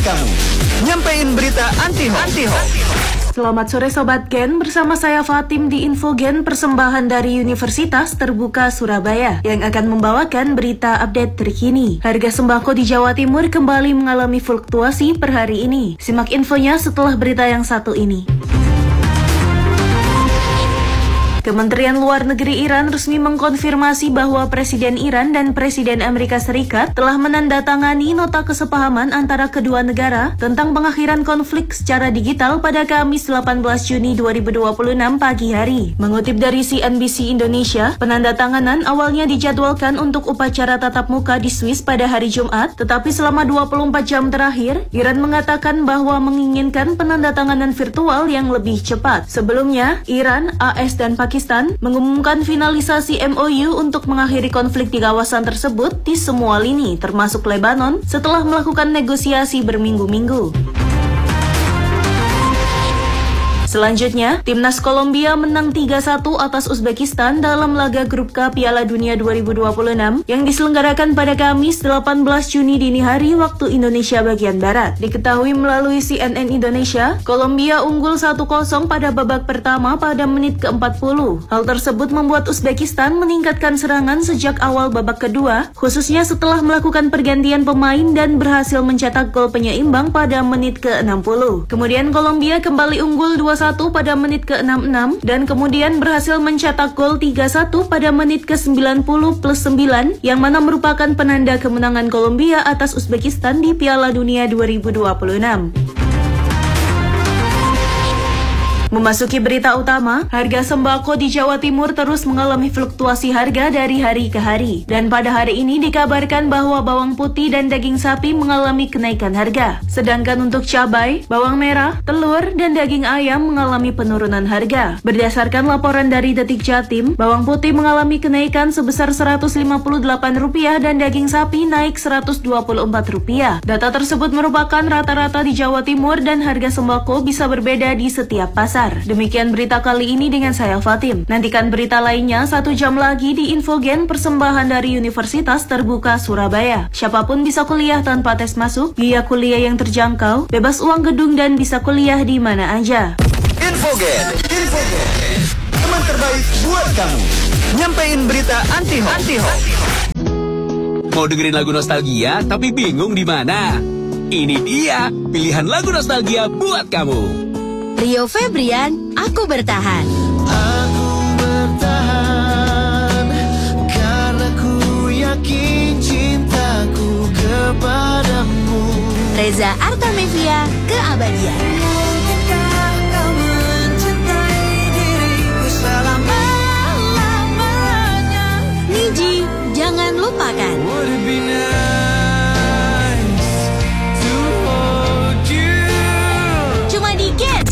kamu. Nyampein berita anti-hoax. Selamat sore Sobat Gen, bersama saya Fatim di Info Gen, persembahan dari Universitas Terbuka Surabaya yang akan membawakan berita update terkini. Harga sembako di Jawa Timur kembali mengalami fluktuasi per hari ini. Simak infonya setelah berita yang satu ini. Kementerian Luar Negeri Iran resmi mengkonfirmasi bahwa Presiden Iran dan Presiden Amerika Serikat telah menandatangani nota kesepahaman antara kedua negara tentang pengakhiran konflik secara digital pada Kamis 18 Juni 2026 pagi hari. Mengutip dari CNBC Indonesia, penandatanganan awalnya dijadwalkan untuk upacara tatap muka di Swiss pada hari Jumat, tetapi selama 24 jam terakhir, Iran mengatakan bahwa menginginkan penandatanganan virtual yang lebih cepat. Sebelumnya, Iran, AS, dan Pakistan mengumumkan finalisasi MOU untuk mengakhiri konflik di kawasan tersebut di semua lini, termasuk Lebanon, setelah melakukan negosiasi berminggu-minggu. Selanjutnya, Timnas Kolombia menang 3-1 atas Uzbekistan dalam laga grup K Piala Dunia 2026 yang diselenggarakan pada Kamis 18 Juni dini hari waktu Indonesia bagian Barat. Diketahui melalui CNN Indonesia, Kolombia unggul 1-0 pada babak pertama pada menit ke-40. Hal tersebut membuat Uzbekistan meningkatkan serangan sejak awal babak kedua, khususnya setelah melakukan pergantian pemain dan berhasil mencetak gol penyeimbang pada menit ke-60. Kemudian Kolombia kembali unggul 2-1 pada menit ke-66 dan kemudian berhasil mencetak gol 3-1 pada menit ke-90 plus 9 yang mana merupakan penanda kemenangan Kolombia atas Uzbekistan di Piala Dunia 2026. Memasuki berita utama, harga sembako di Jawa Timur terus mengalami fluktuasi harga dari hari ke hari. Dan pada hari ini dikabarkan bahwa bawang putih dan daging sapi mengalami kenaikan harga. Sedangkan untuk cabai, bawang merah, telur, dan daging ayam mengalami penurunan harga. Berdasarkan laporan dari Detik Jatim, bawang putih mengalami kenaikan sebesar Rp158 dan daging sapi naik Rp124. Data tersebut merupakan rata-rata di Jawa Timur dan harga sembako bisa berbeda di setiap pasar. Demikian berita kali ini dengan saya Fatim. Nantikan berita lainnya 1 jam lagi di Info Gen, persembahan dari Universitas Terbuka Surabaya. Siapapun bisa kuliah tanpa tes masuk, biaya kuliah yang terjangkau, bebas uang gedung dan bisa kuliah di mana aja. Info Gen, teman terbaik buat kamu. Nyampein berita anti-hoax. Mau dengerin lagu nostalgia tapi bingung di mana? Ini dia pilihan lagu nostalgia buat kamu. Rio Febrian, Aku Bertahan. Aku bertahan karena ku yakin cintaku kepadamu. Reza Artamevia, Keabadian. Mungkinkah kau mencintai diriku selama-lamanya? Niji, Jangan Lupakan. Would it be nice to hold you? Cuma di Gen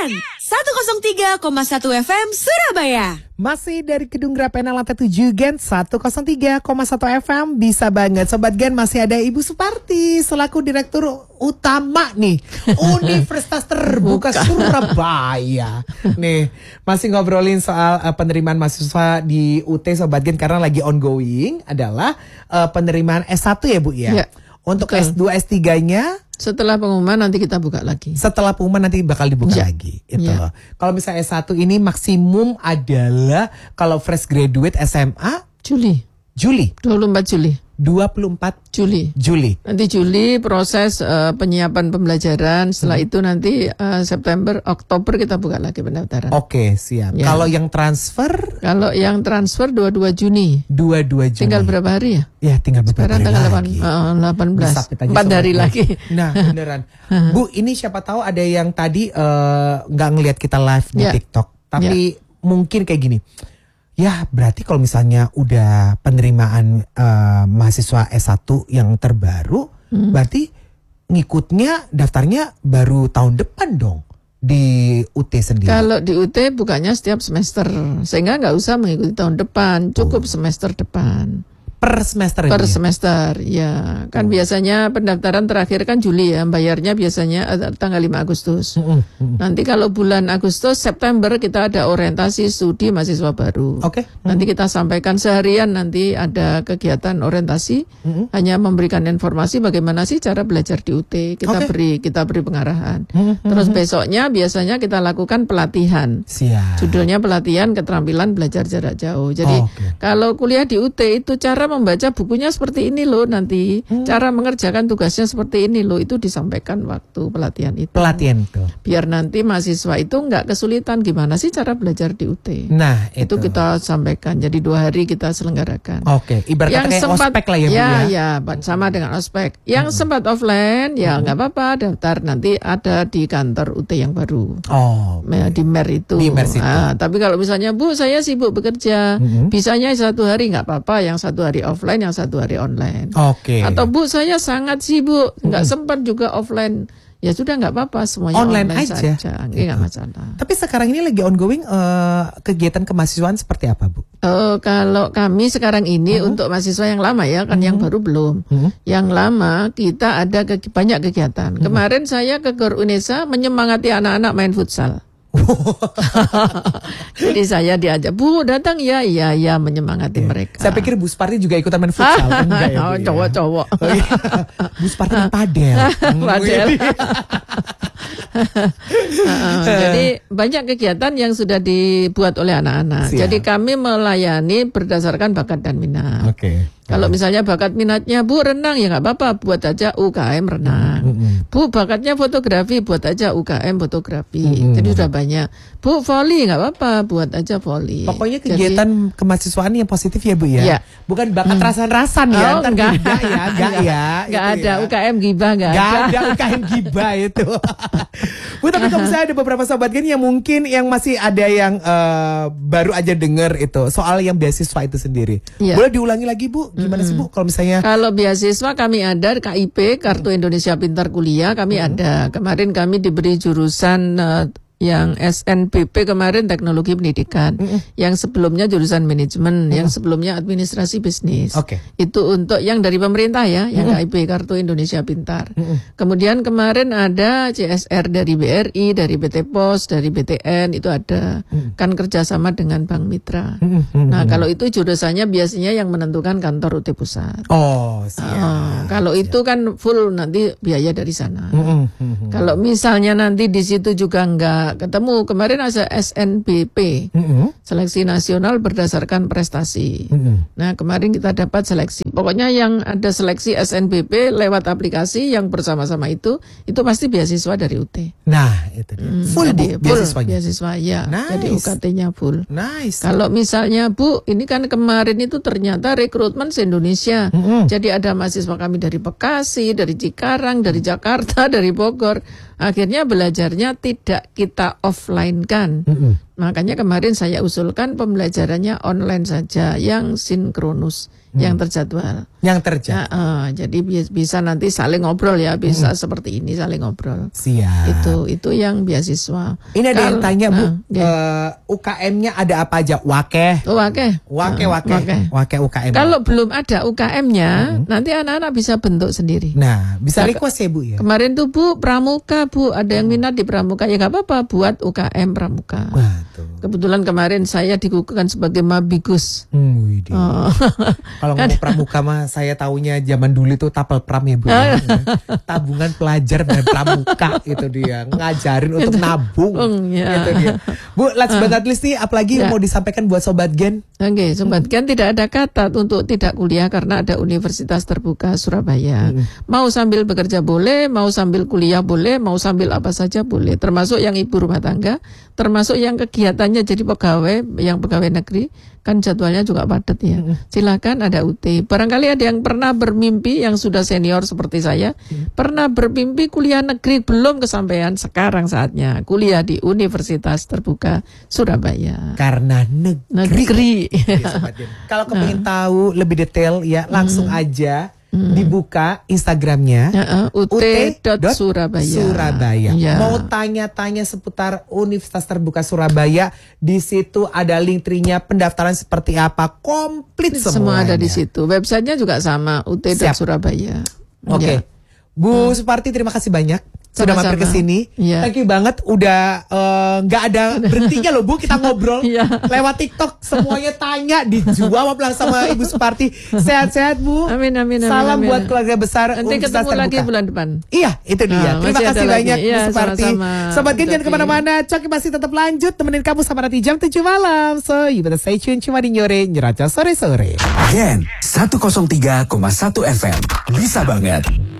103,1 FM Surabaya. Masih dari Gedung Grapena lantai 7 Gen 103,1 FM. Bisa banget Sobat Gen, masih ada Ibu Suparti selaku Direktur Utama nih Universitas Terbuka Surabaya. Nih masih ngobrolin soal penerimaan mahasiswa di UT Sobat Gen, karena lagi ongoing adalah penerimaan S1 ya Bu ya. Ya, untuk betul. S2 S3-nya Setelah pengumuman nanti kita buka lagi. setelah pengumuman nanti bakal dibuka lagi. Itu. Ya. Kalau misalnya S1 ini maksimum adalah kalau fresh graduate SMA Juli, Juli 24 Juli. 24 Juli. Nanti Juli proses penyiapan pembelajaran. Setelah itu nanti September, Oktober kita buka lagi pendaftaran. Oke, siap. Ya. Kalau yang transfer Kalau yang transfer 22 Juni. 22 Juni. Tinggal berapa hari ya? Ya, tinggal beberapa Sekarang hari tanggal lagi. 18. Bisa kita 4 hari lagi. Nah, beneran. Bu, ini siapa tahu ada yang tadi nggak ngelihat kita live di Ya. TikTok, tapi mungkin kayak gini. Ya, berarti kalau misalnya udah penerimaan mahasiswa S1 yang terbaru, berarti ngikutnya daftarnya baru tahun depan dong di UT sendiri. Kalau di UT bukannya setiap semester, sehingga nggak usah mengikuti tahun depan, cukup semester depan. per semester Per Ibu, ya? semester, ya. Kan biasanya pendaftaran terakhir kan Juli ya, bayarnya biasanya tanggal 5 Agustus. Nanti kalau bulan Agustus, September kita ada orientasi studi mahasiswa baru. Oke. Nanti kita sampaikan seharian, nanti ada kegiatan orientasi, hanya memberikan informasi bagaimana sih cara belajar di UT. Kita beri pengarahan. Terus besoknya biasanya kita lakukan pelatihan. Siap. Judulnya pelatihan keterampilan belajar jarak jauh. Jadi kalau kuliah di UT itu cara membaca bukunya seperti ini loh nanti. Cara mengerjakan tugasnya seperti ini loh. Itu disampaikan waktu pelatihan itu. Pelatihan itu. Biar nanti mahasiswa itu nggak kesulitan gimana sih cara belajar di UT. Nah, Itu kita sampaikan. Jadi 2 hari kita selenggarakan. Oke, ibarat kata kayak ospek lah ya Bu ya. sama dengan ospek. Yang sempat offline ya nggak apa-apa, daftar nanti ada di kantor UT yang baru. Oh. Di MER itu. Di MER situ. Tapi kalau misalnya Bu saya sibuk bekerja, bisanya 1 hari nggak apa-apa, yang 1 hari offline, yang 1 hari online. Oke. Atau Bu saya sangat sibuk, nggak sempat juga offline. Ya sudah nggak apa-apa, semuanya Online online aja. saja, nggak masalah. Tapi sekarang ini lagi ongoing kegiatan kemahasiswaan seperti apa Bu? Kalau kami sekarang ini untuk mahasiswa yang lama ya, kan yang baru belum. Yang lama kita ada banyak kegiatan. Kemarin saya ke Gor Unesa menyemangati anak-anak main futsal. Jadi saya diajak, Bu datang ya, iya menyemangati mereka. Saya pikir Bu Suparti juga ikutan main futsal. Enggak ya, Bu, ya? Cowok-cowok. Oh, iya. Bu Suparti main padel. Padel. Jadi banyak kegiatan yang sudah dibuat oleh anak-anak. Siap. Jadi kami melayani berdasarkan bakat dan minat. Oke. Kalau misalnya bakat minatnya Bu renang ya nggak apa-apa, buat aja UKM renang. Bu bakatnya fotografi, buat aja UKM fotografi. Jadi sudah banyak. Bu voli nggak apa-apa, buat aja voli. Pokoknya kegiatan kemahasiswaan yang positif ya Bu ya. Iya. Bukan bakat rasan-rasan ya. Ntar enggak. gibah ya, enggak ya. Nggak Itu ada ya. UKM gibah nggak Gak ada. ada UKM gibah itu. Bu, tapi kalau misalnya ada beberapa sobat Gen yang mungkin yang masih ada yang baru aja denger itu soal yang beasiswa itu sendiri. Iya. Boleh diulangi lagi Bu? Gimana sih Bu kalau misalnya Kalau beasiswa kami ada KIP, Kartu Indonesia Pintar Kuliah kami ada. Kemarin kami diberi jurusan yang SNPP kemarin teknologi pendidikan, yang sebelumnya jurusan manajemen, yang sebelumnya administrasi bisnis. Oke. Itu untuk yang dari pemerintah ya, yang KIP Kartu Indonesia Pintar. Kemudian kemarin ada CSR dari BRI, dari PT Pos, dari BTN itu ada, kan kerjasama dengan Bank Mitra. Nah kalau itu jurusannya biasanya yang menentukan kantor UT Pusat. Oh, siap. Kalau itu kan full nanti biaya dari sana. Kalau misalnya nanti di situ juga nggak ketemu, kemarin ada SNBP, seleksi nasional berdasarkan prestasi. Nah kemarin kita dapat seleksi. Pokoknya yang ada seleksi SNBP lewat aplikasi yang bersama-sama itu pasti beasiswa dari UT. Nah, itu dia. Full Jadi Bu beasiswanya. beasiswa ya. Nice. Jadi UKT-nya full. Nice. Kalau misalnya Bu, ini kan kemarin itu ternyata rekrutmen se-Indonesia. Jadi ada mahasiswa kami dari Bekasi, dari Cikarang, dari Jakarta, dari Bogor. Akhirnya belajarnya tidak kita offline kan. Makanya kemarin saya usulkan pembelajarannya online saja, yang sinkronus, yang terjadwal. Yang terjadi. Jadi bisa nanti saling ngobrol ya, bisa seperti ini saling ngobrol. Siap. Itu yang beasiswa. Ini ada yang tanya Bu, ya. UKM-nya ada apa aja? Wakeh. Wakeh UKM. Kalau belum ada UKM-nya, nanti anak-anak bisa bentuk sendiri. Nah, bisa request ya Bu ya. Kemarin tuh Bu, pramuka Bu, ada yang minat di pramuka, ya nggak apa-apa, buat UKM pramuka. Wah, tuh. Kebetulan kemarin saya dikukuhkan sebagai Mabigus. Widih. Kalau ngomong pramuka mah saya taunya zaman dulu itu tapel pram ya Bu. Tabungan pelajar dan pramuka itu dia, ngajarin untuk nabung. Ya. Itu dia. Bu, last but not least nih, apalagi Ya. mau disampaikan buat Sobat Gen? Oke, Sobat Gen, tidak ada kata untuk tidak kuliah karena ada Universitas Terbuka Surabaya. Mau sambil bekerja boleh, mau sambil kuliah boleh, mau sambil apa saja boleh. Termasuk yang ibu rumah tangga, termasuk yang kegiatannya jadi pegawai, yang pegawai negeri, kan jadwalnya juga padat ya. Silakan ada UT. Barangkali ada yang pernah bermimpi, yang sudah senior seperti saya, pernah bermimpi kuliah negeri, belum kesampaian, sekarang saatnya kuliah di Universitas Terbuka Surabaya. Karena negeri. Negeri. Ya, Sobat Gen. Kalau kepingin tahu lebih detail ya langsung aja dibuka Instagramnya ut.surabaya. Surabaya. Ya. Mau tanya-tanya seputar Universitas Terbuka Surabaya, di situ ada link tree-nya, pendaftaran seperti apa, komplit Semua ada semuanya. di situ. Websitenya juga sama, ut.surabaya. Oke. Ya. Bu Suparti, terima kasih banyak sudah Sama-sama. mampir ke sini. Iya. Thank you banget udah nggak ada berhentinya loh Bu, kita ngobrol Iya. lewat TikTok, semuanya tanya, dijawab lah sama Ibu Suparti. Sehat-sehat Bu. Amin. Salam amin. buat keluarga besar Nanti Universitas ketemu lagi Terbuka. bulan depan. Iya, itu dia. Nah, Terima masih kasih ada banyak lagi. Bu Iya, Suparti. sama-sama. Sobat Gen, jangan Coki. kemana-mana. Coki masih tetap lanjut temenin kamu sampai nanti jam 7 malam. So, you better stay tune cuma di Nyore Nyeraca sore-sore. Gen 103,1 FM. Bisa banget.